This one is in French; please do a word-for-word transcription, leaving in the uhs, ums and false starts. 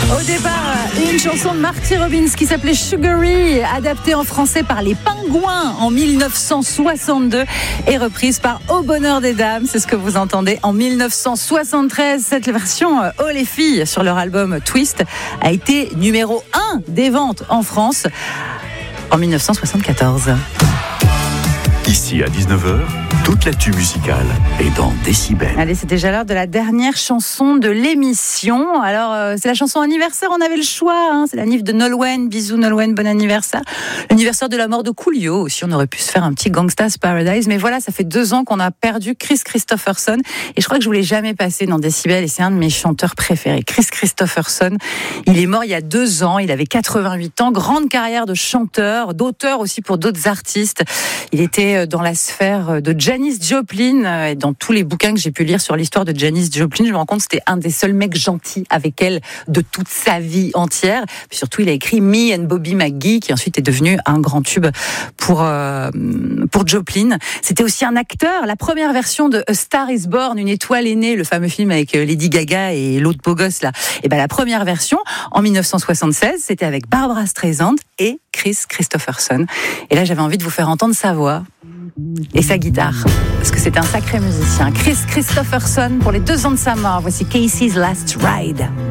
Au départ, une chanson de Marty Robbins qui s'appelait Sugary, adaptée en français par les Pingouins en dix-neuf cent soixante-deux et reprise par Au bonheur des dames. C'est ce que vous entendez en dix-neuf cent soixante-treize. Cette version, Oh les filles, sur leur album Twist, a été numéro un des ventes en France en dix-neuf cent soixante-quatorze. Ici à dix-neuf heures, toute l'actu musicale est dans Décibel. Allez, c'est déjà l'heure de la dernière chanson de l'émission. Alors, euh, c'est la chanson anniversaire, on avait le choix. Hein, c'est la nif de Nolwenn. Bisous Nolwenn, bon anniversaire. L'anniversaire de la mort de Coolio aussi. On aurait pu se faire un petit Gangsta's Paradise. Mais voilà, ça fait deux ans qu'on a perdu Kris Kristofferson. Et je crois que je ne voulais jamais passer dans Décibel. Et c'est un de mes chanteurs préférés. Kris Kristofferson. Il est mort il y a deux ans. Il avait quatre-vingt-huit ans. Grande carrière de chanteur, d'auteur aussi pour d'autres artistes. Il était dans la sphère de Janis Joplin, et dans tous les bouquins que j'ai pu lire sur l'histoire de Janis Joplin, je me rends compte que c'était un des seuls mecs gentils avec elle de toute sa vie entière. Puis surtout, il a écrit Me and Bobby McGee, qui ensuite est devenu un grand tube pour euh, pour Joplin. C'était aussi un acteur. La première version de A Star Is Born, Une étoile est née, le fameux film avec Lady Gaga et l'autre beau gosse là. Et ben la première version en dix-neuf cent soixante-seize, c'était avec Barbra Streisand et Kris Kristofferson. Et là, j'avais envie de vous faire entendre sa voix et sa guitare, parce que c'est un sacré musicien. Kris Kristofferson, pour les deux ans de sa mort, voici Casey's Last Ride.